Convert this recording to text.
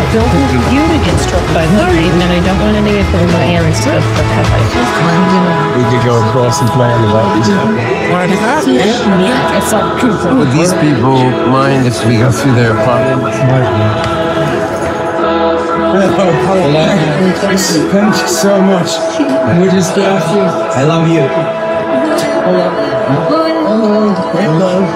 don't want you to get struck by lightning, and I don't want any of my parents to get struck by lightning. We could go across and play on the lightning. Would these people mind if we go through their apartment? Thank you so much. We're just laughing. I love you. Hello. Hello. Hello.